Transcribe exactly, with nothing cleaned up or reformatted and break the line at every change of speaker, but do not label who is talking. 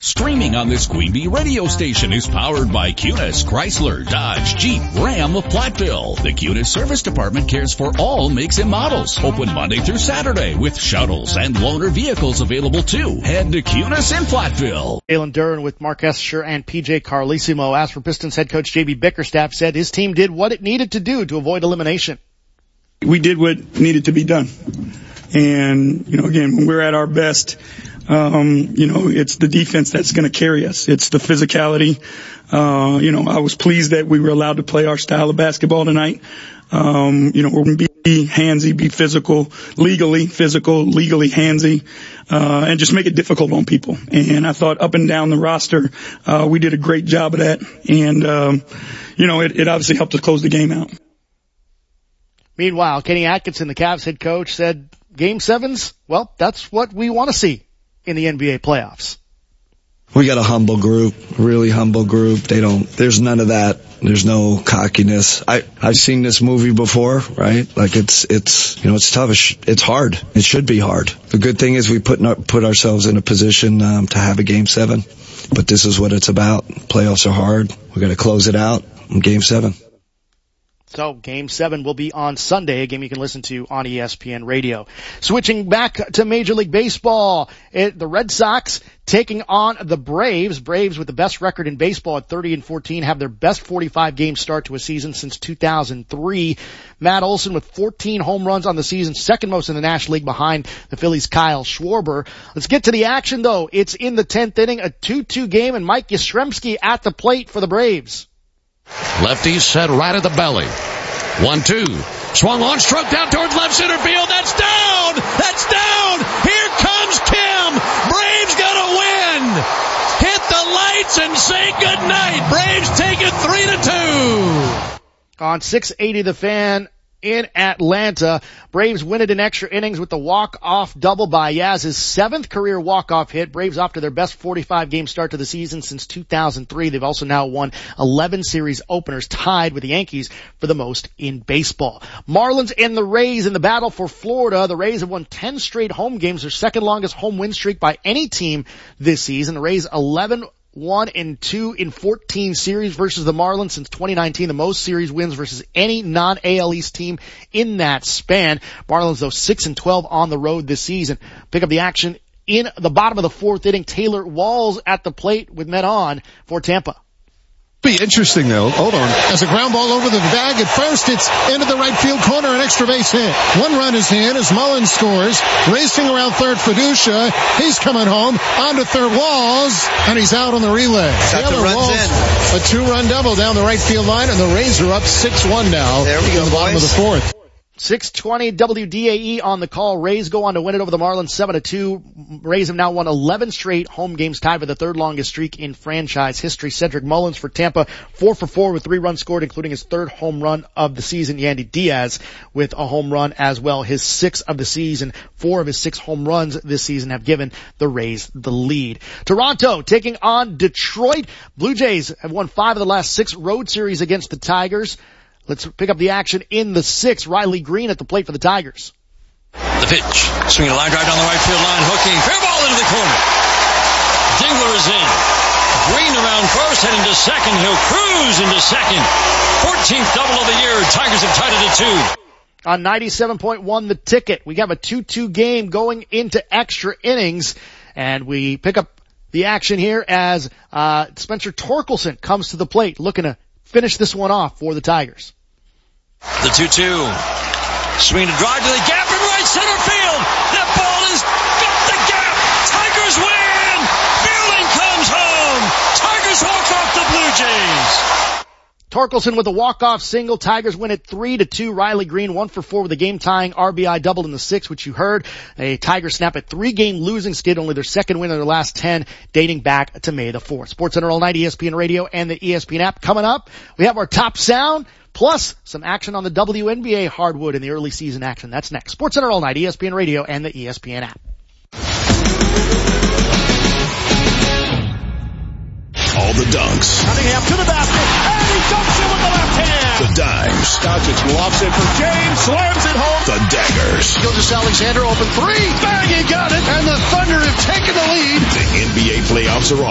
Streaming on this Queen Bee radio station is powered by Cunis, Chrysler, Dodge, Jeep, Ram of Platteville. The Cunis Service Department cares for all makes and models. Open Monday through Saturday with shuttles and loaner vehicles available too. Head to Cunis in Platteville.
Jalen Duren with Mark Escher and P J Carlesimo. As for Pistons head coach J B Bickerstaff, said his team did what it needed to do to avoid elimination.
We did what needed to be done. And, you know, again, when we're at our best, Um, you know, it's the defense that's going to carry us. It's the physicality. Uh, you know, I was pleased that we were allowed to play our style of basketball tonight. Um, you know, we're going to be handsy, be physical, legally physical, legally handsy, uh, and just make it difficult on people. And I thought up and down the roster, uh, we did a great job of that. And, um, you know, it, it obviously helped us close the game out.
Meanwhile, Kenny Atkinson, the Cavs head coach, said game sevens, well, that's what we want to see in the N B A playoffs.
We got a humble group, really humble group. They don't, there's none of that. There's no cockiness. I, I've seen this movie before, right? Like it's, it's, you know, it's tough. It's, it's hard. It should be hard. The good thing is we put, put ourselves in a position, um, to have a game seven, but this is what it's about. Playoffs are hard. We got to close it out in game seven.
So game seven will be on Sunday, a game you can listen to on E S P N Radio. Switching back to Major League Baseball, it, the Red Sox taking on the Braves. Braves with the best record in baseball at thirty and fourteen have their best forty-five game start to a season since two thousand three. Matt Olson with fourteen home runs on the season, second most in the National League behind the Phillies' Kyle Schwarber. Let's get to the action though. It's in the tenth inning, a two two game, and Mike Yastrzemski at the plate for the Braves.
Lefty set right at the belly. One, two. Swung on, stroked out towards left center field. That's down! That's down! Here comes Kim! Braves gonna win! Hit the lights and say goodnight! Braves take it three to two!
On six eighty The Fan in Atlanta, Braves win it in extra innings with the walk-off double by Yaz's seventh career walk-off hit. Braves off to their best forty-five game start to the season since two thousand three. They've also now won eleven series openers, tied with the Yankees for the most in baseball. Marlins and the Rays in the battle for Florida. The Rays have won ten straight home games, their second longest home win streak by any team this season. The Rays eleven one and two in fourteen series versus the Marlins since twenty nineteen, the most series wins versus any non-A L East team in that span. Marlins, though, six and twelve on the road this season. Pick up the action in the bottom of the fourth inning. Taylor Walls at the plate with men on for Tampa.
Be interesting though. Hold on. As a ground ball over the bag at first, it's into the right field corner, an extra base hit. One run is in as Mullins scores. Racing around third, Fiducia. He's coming home onto third, Walls, and he's out on the relay. Taylor Walls, a two-run double down the right field line, and the Rays are up six one now.
There we go,
in the bottom
boys.
of the fourth.
six twenty W D A E on the call. Rays go on to win it over the Marlins seven to two. Rays have now won eleven straight home games, tied for the third longest streak in franchise history. Cedric Mullins for Tampa, four for four with three runs scored, including his third home run of the season. Yandy Diaz with a home run as well, his sixth of the season. Four of his six home runs this season have given the Rays the lead. Toronto taking on Detroit. Blue Jays have won five of the last six road series against the Tigers. Let's pick up the action in the sixth. Riley Green at the plate for the Tigers.
The pitch. Swinging a line drive down the right field line. Hooking. Fair ball into the corner. Dingler is in. Green around first, heading to second. He'll cruise into second. fourteenth double of the year. Tigers have tied it at two.
On ninety-seven point one The Ticket, we have a two two game going into extra innings. And we pick up the action here as uh Spencer Torkelson comes to the plate, looking to finish this one off for the Tigers.
The two two. Swing to drive to the gap in right center field. That ball has got the gap. Tigers win. Fielding comes home. Tigers walk off the Blue Jays.
Torkelson with a walk-off single. Tigers win it three to two. Riley Green one for four with a game-tying R B I double in the sixth, which you heard. A Tigers snap at three-game losing skid, only their second win in their last ten, dating back to May the fourth. SportsCenter all night, E S P N Radio, and the E S P N app. Coming up, we have our top sound, plus some action on the W N B A hardwood in the early season action. That's next. SportsCenter all night, E S P N Radio, and the E S P N app.
All the dunks.
Cunningham to the basket, and he dunks it with the left hand.
The dimes.
Doncic lofts it for James, slams it home.
The daggers.
Gilgeous Alexander open three, bang, he got it, and the Thunder have taken the lead.
The N B A playoffs are on.